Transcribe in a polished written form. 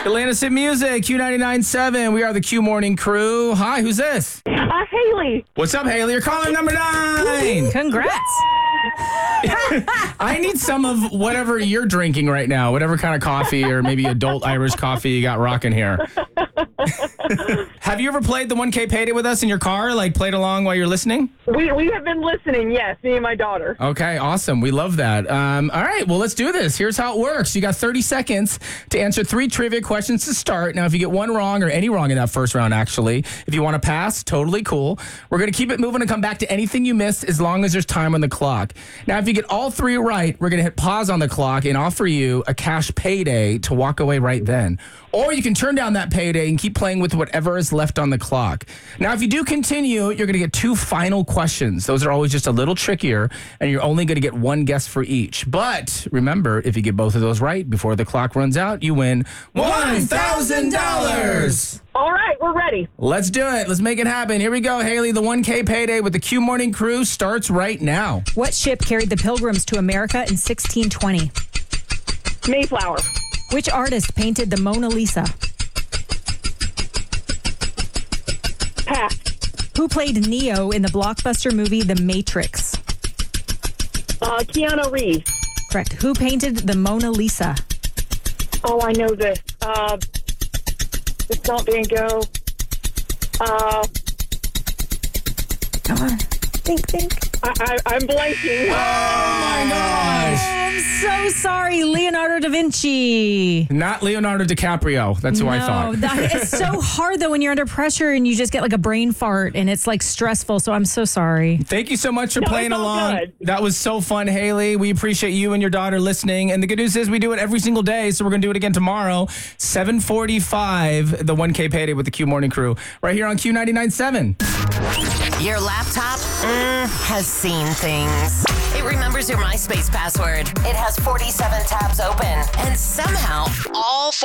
Atlantis Hit Music, Q99.7. We are the Q Morning Crew. Hi, who's this? Haley. What's up, Haley? You're calling number 9. Congrats. I need some of whatever you're drinking right now, whatever kind of coffee or maybe adult Irish coffee you got rocking here. Have you ever played the 1K Payday with us in your car? Like played along while you're listening? We have been listening, yes, me and my daughter. Okay, awesome. We love that. All right, well, let's do this. Here's how it works. You got 30 seconds to answer 3 trivia questions to start. Now, if you get one wrong or any wrong in that first round, actually, if you want to pass, totally cool. We're going to keep it moving and come back to anything you missed as long as there's time on the clock. Now, if you get all 3 right, we're going to hit pause on the clock and offer you a cash payday to walk away right then. Or you can turn down that payday and keep playing with whatever is left on the clock. Now, if you do continue, you're going to get 2 final questions. Those are always just a little trickier, and you're only going to get 1 guess for each. But remember, if you get both of those right before the clock runs out, you win $1,000. All right, we're ready. Let's do it. Let's make it happen. Here we go, Haley. The 1K Payday with the Q Morning Crew starts right now. What ship carried the Pilgrims to America in 1620? Mayflower. Which artist painted the Mona Lisa? Pass. Who played Neo in the blockbuster movie The Matrix? Keanu Reeves. Correct. Who painted the Mona Lisa? Oh, I know this. It's not Van Gogh. Come on. Think. I'm blanking. Oh, my gosh. I'm so sorry. Leonardo da Vinci. Not Leonardo DiCaprio. That's who I thought. It's so hard, though, when you're under pressure and you just get like a brain fart and it's like stressful. So I'm so sorry. Thank you so much for playing it's all along. good. That was so fun, Haley. We appreciate you and your daughter listening. And the good news is we do it every single day, so we're going to do it again tomorrow, 7:45, the 1K Payday with the Q Morning Crew, right here on Q99.7. Your laptop has seen things. It remembers your MySpace password. It has 47 tabs open. And somehow, all